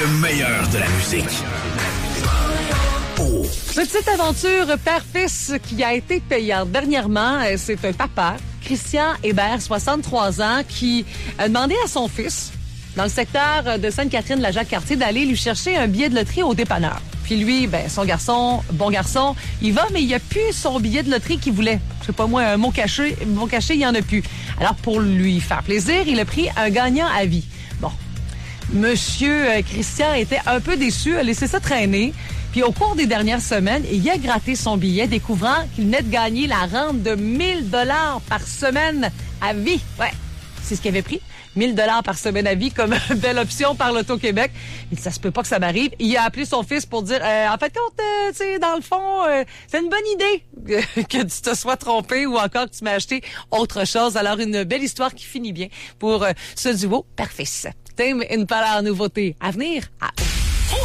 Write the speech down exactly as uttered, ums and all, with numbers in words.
Le meilleur de la musique. Oh. Petite aventure père-fils qui a été payante. Dernièrement, c'est un papa, Christian Hébert, soixante-trois ans, qui a demandé à son fils, dans le secteur de Sainte-Catherine-la-Jacques-Cartier, d'aller lui chercher un billet de loterie au dépanneur. Puis lui, ben son garçon, bon garçon, il va, mais il n'y a plus son billet de loterie qu'il voulait. Je sais pas moi, un mot caché, un mot caché, il n'y en a plus. Alors, pour lui faire plaisir, il a pris un gagnant à vie. Bon, Monsieur Christian était un peu déçu, a laissé ça traîner. Puis au cours des dernières semaines, il a gratté son billet, découvrant qu'il venait de gagner la rente de mille dollars par semaine à vie. Ouais, c'est ce qu'il avait pris. mille dollars par semaine à vie comme une belle option par l'Auto-Québec. Il dit, ça se peut pas que ça m'arrive. Il a appelé son fils pour dire, euh, en fait, quand, euh, tu sais, dans le fond, euh, c'est une bonne idée que tu te sois trompé ou encore que tu m'as acheté autre chose. Alors, une belle histoire qui finit bien pour euh, ce duo père-fils. Thème, une parole nouveauté à venir à